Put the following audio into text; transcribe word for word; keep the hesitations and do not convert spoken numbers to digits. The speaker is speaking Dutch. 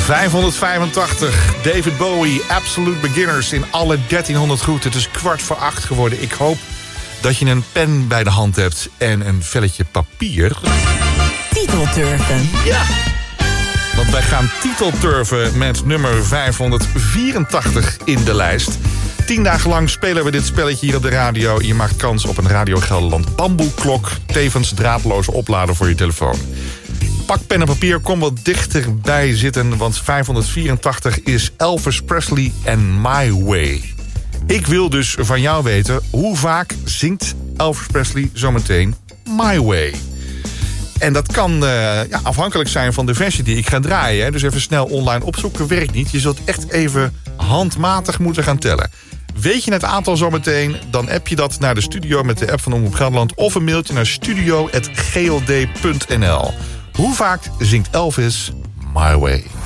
vijfhonderdvijfentachtig, David Bowie, Absolute Beginners in alle dertienhonderd goed. Het is kwart voor acht geworden. Ik hoop dat je een pen bij de hand hebt en een velletje papier. Titelturven. Ja, want wij gaan titelturven met nummer vijfhonderdvierentachtig in de lijst. Tien dagen lang spelen we dit spelletje hier op de radio. Je maakt kans op een Radio Gelderland bamboeklok. Tevens draadloze oplader voor je telefoon. Pak pen en papier, kom wat dichterbij zitten, want vijfhonderdvierentachtig is Elvis Presley en My Way. Ik wil dus van jou weten, hoe vaak zingt Elvis Presley zometeen My Way? En dat kan uh, ja, afhankelijk zijn van de versie die ik ga draaien. Hè. Dus even snel online opzoeken, werkt niet. Je zult echt even handmatig moeten gaan tellen. Weet je het aantal zometeen, dan app je dat naar de studio met de app van Omroep Gelderland of een mailtje naar studio apenstaartje g l d punt n l. Hoe vaak zingt Elvis My Way?